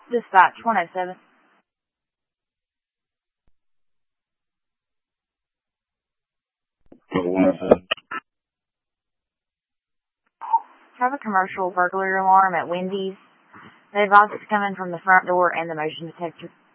Dispatch 107. Have a commercial burglary alarm at Wendy's. They advise it's coming from the front door and the motion detector.